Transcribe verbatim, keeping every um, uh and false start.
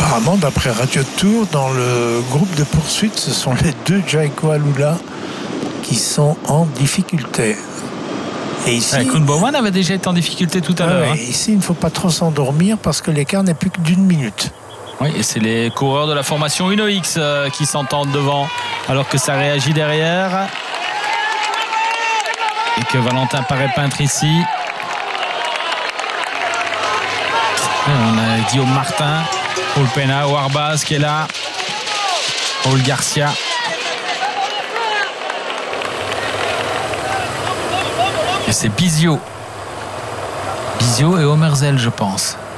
apparemment, d'après Radio Tour, dans le groupe de poursuite, ce sont les deux Jaiko Alula qui sont en difficulté. Et ici, ouais, Koen Bouwman avait déjà été en difficulté tout à ouais, l'heure. Ouais, hein. Ici, il ne faut pas trop s'endormir parce que l'écart n'est plus que d'une minute. Oui, et c'est les coureurs de la formation Uno X euh, qui s'entendent devant, alors que ça réagit derrière. Et que Valentin paraît peintre ici. Et on a Guillaume Martin, Paul Pena, Warbaz qui est là, Paul Garcia. Et c'est Bizio. Bizio et Omerzel, je pense.